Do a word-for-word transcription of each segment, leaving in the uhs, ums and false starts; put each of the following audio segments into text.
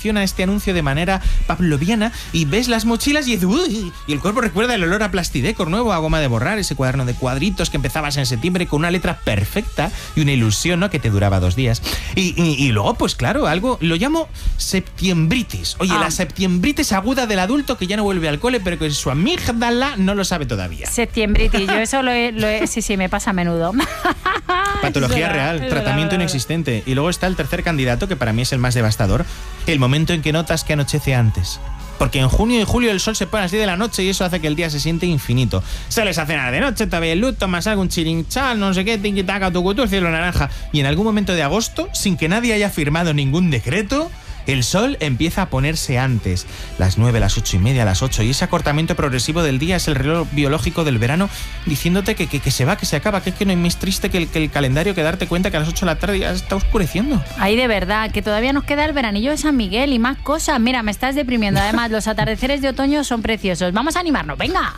reacciona a este anuncio de manera pavloviana y ves las mochilas y dices, uy, y el cuerpo recuerda el olor a Plastidecor nuevo, a goma de borrar, ese cuaderno de cuadritos que empezabas en septiembre con una letra perfecta y una ilusión, ¿no?, que te duraba dos días. Y, y, y luego, pues claro, algo, lo llamo septiembritis. Oye, ah. la septiembritis aguda del adulto que ya no vuelve al cole, pero que su amígdala no lo sabe todavía. Septiembritis, yo eso lo he, lo he, sí, sí, me pasa a menudo. Patología real, verdad, tratamiento verdad, inexistente. Y luego está el tercer candidato, que para mí es el más devastador, el momento en que notas que anochece antes. Porque en junio y julio el sol se pone así de la noche y eso hace que el día se siente infinito. Sales a cenar de noche, te ves luz, tomas algo, un chirinchal, no sé qué, tiquitaca, tucutú, el cielo naranja. Y en algún momento de agosto, sin que nadie haya firmado ningún decreto, el sol empieza a ponerse antes. Las nueve, las ocho y media, las ocho. Y ese acortamiento progresivo del día es el reloj biológico del verano diciéndote que, que, que se va, que se acaba, que es que no hay más triste que el, que el calendario que darte cuenta que a las ocho de la tarde ya está oscureciendo. Ay, de verdad, que todavía nos queda el veranillo de San Miguel y más cosas. Mira, me estás deprimiendo. Además, los atardeceres de otoño son preciosos. Vamos a animarnos, venga.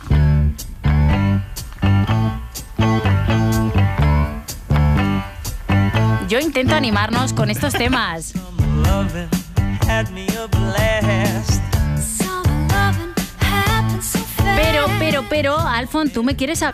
Yo intento animarnos con estos temas. Pero, pero, pero, Alfon, tú me quieres... A...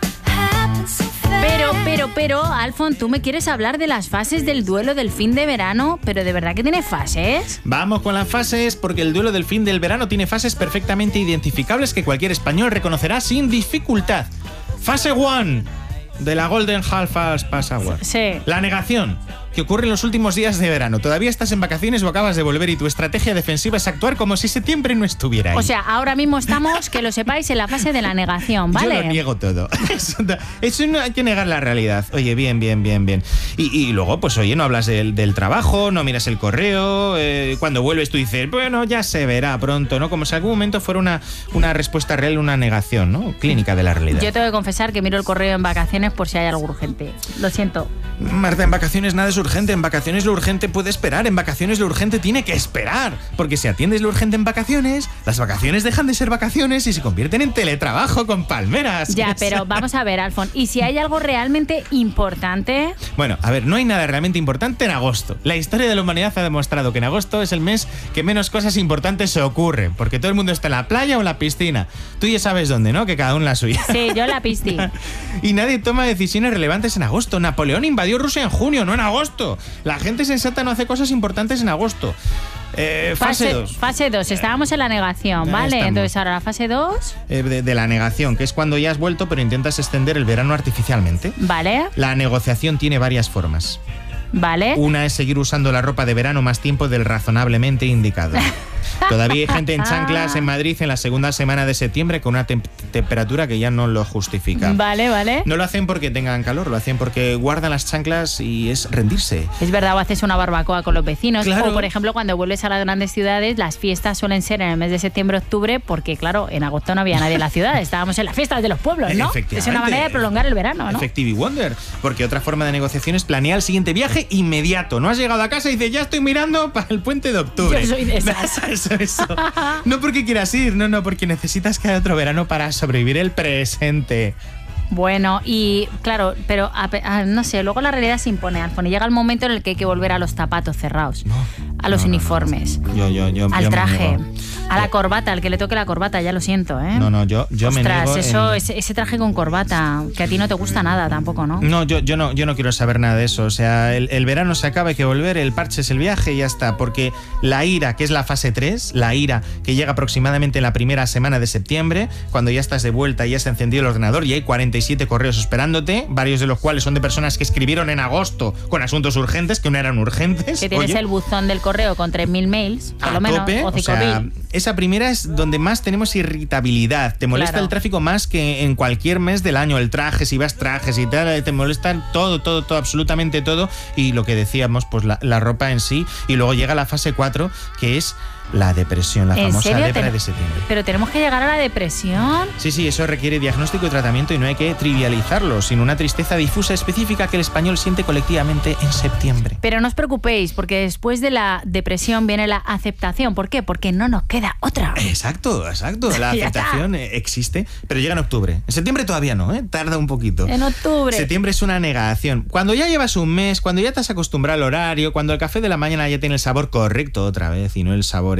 Pero, pero, pero, Alfon, tú me quieres hablar de las fases del duelo del fin de verano, pero ¿de verdad que tiene fases? Vamos con las fases, porque el duelo del fin del verano tiene fases perfectamente identificables que cualquier español reconocerá sin dificultad. Fase uno de la Golden Half Pass Hour. Sí. La negación, que ocurre en los últimos días de verano. Todavía estás en vacaciones o acabas de volver y tu estrategia defensiva es actuar como si septiembre no estuviera ahí. O sea, ahora mismo estamos, que lo sepáis, en la fase de la negación, ¿vale? Yo lo niego todo. Eso, eso no hay que negar la realidad. Oye, bien, bien, bien, bien. Y, y luego, pues oye, no hablas del, del trabajo, no miras el correo, eh, cuando vuelves tú dices, bueno, ya se verá pronto, ¿no? Como si en algún momento fuera una, una respuesta real, una negación, ¿no? Clínica de la realidad. Yo tengo que confesar que miro el correo en vacaciones por si hay algo urgente. Lo siento. Marta, en vacaciones nada es urgente. En vacaciones lo urgente puede esperar. En vacaciones lo urgente tiene que esperar. Porque si atiendes lo urgente en vacaciones, las vacaciones dejan de ser vacaciones y se convierten en teletrabajo con palmeras. Ya, pero vamos a ver, Alfon. ¿Y si hay algo realmente importante? Bueno, a ver, no hay nada realmente importante en agosto. La historia de la humanidad ha demostrado que en agosto es el mes que menos cosas importantes se ocurren. Porque todo el mundo está en la playa o en la piscina. Tú ya sabes dónde, ¿no? Que cada uno la suya. Sí, yo la piscina. Y nadie toma decisiones relevantes en agosto. Napoleón invadió Rusia en junio, no en agosto. La gente sensata no hace cosas importantes en agosto. Eh, fase dos. Fase dos, estábamos en la negación, Ya ¿vale? estamos. Entonces ahora la fase dos. Eh, de, de la negación, que es cuando ya has vuelto pero intentas extender el verano artificialmente. Vale, La negociación tiene varias formas. vale. Una es seguir usando la ropa de verano más tiempo del razonablemente indicado. Todavía hay gente en chanclas en Madrid en la segunda semana de septiembre con una tem- temperatura que ya no lo justifica. Vale, vale. No lo hacen porque tengan calor, lo hacen porque guardan las chanclas y es rendirse. Es verdad, o haces una barbacoa con los vecinos. Claro. O, por ejemplo, cuando vuelves a las grandes ciudades, las fiestas suelen ser en el mes de septiembre-octubre, porque, claro, en agosto no había nadie en la ciudad. Estábamos en las fiestas de los pueblos, ¿no? Es una manera de prolongar el verano, ¿no? Effective Wonder. Porque otra forma de negociación es planear el siguiente viaje inmediato. No has llegado a casa y dices, ya estoy mirando para el puente de octubre. Yo soy de esas. Eso, eso. No porque quieras ir, no, no, porque necesitas que haya otro verano para sobrevivir el presente. Bueno, y claro, pero a, a, no sé, luego la realidad se impone, Alfon, y llega el momento en el que hay que volver a los zapatos cerrados, No, a los no, no, uniformes, no, no. Yo, yo, yo, al yo me traje, niego. a la corbata, al que le toque la corbata, ya lo siento, ¿eh? No, no, yo, yo Ostras, me niego. eso, en... ese, ese traje con corbata, que a ti no te gusta nada tampoco, ¿no? No, yo, yo no, yo no quiero saber nada de eso. O sea, el, el verano se acaba, hay que volver, el parche es el viaje y ya está. Porque la ira, que es la fase tres, la ira que llega aproximadamente en la primera semana de septiembre, cuando ya estás de vuelta y ya se ha encendido el ordenador y hay cuarenta y siete correos esperándote, varios de los cuales son de personas que escribieron en agosto con asuntos urgentes, que no eran urgentes. Que tienes Oye, el buzón del correo con tres mil mails, por a lo menos, tope, o o cinco mil. sea, esa primera es donde más tenemos irritabilidad. Te molesta Claro. el tráfico más que en cualquier mes del año. El traje, si vas trajes y tal, te molesta todo, todo, todo, absolutamente todo. Y lo que decíamos, pues la, la ropa en sí. Y luego llega la fase cuatro, que es la depresión, la ¿En famosa serio? depra Ten- de septiembre. Pero tenemos que llegar a la depresión. Sí, sí, eso requiere diagnóstico y tratamiento y no hay que trivializarlo, sino una tristeza difusa específica que el español siente colectivamente en septiembre. Pero no os preocupéis, porque después de la depresión viene la aceptación. ¿Por qué? Porque no nos queda otra. Exacto, exacto. La Ya aceptación eh, existe, pero llega en octubre. En septiembre todavía no, ¿eh? Tarda un poquito. En octubre. Septiembre es una negación. Cuando ya llevas un mes, cuando ya te has acostumbrado al horario, cuando el café de la mañana ya tiene el sabor correcto otra vez y no el sabor